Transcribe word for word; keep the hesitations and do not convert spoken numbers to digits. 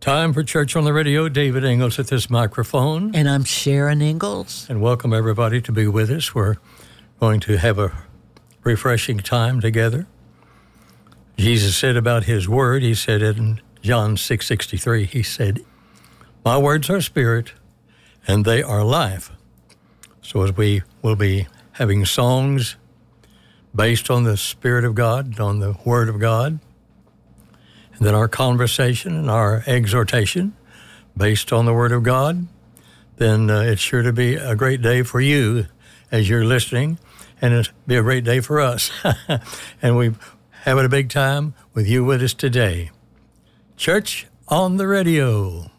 Time for Church on the Radio. David Ingalls at this microphone. And I'm Sharon Ingalls. And welcome everybody to be with us. We're going to have a refreshing time together. Jesus said about his word, he said in John six sixty-three, he said, "My words are spirit and they are life." So as we will be having songs based on the Spirit of God, on the Word of God, and then our conversation and our exhortation based on the Word of God, then uh, it's sure to be a great day for you as you're listening, and it'll be a great day for us. And we're having a big time with you with us today. Church on the Radio.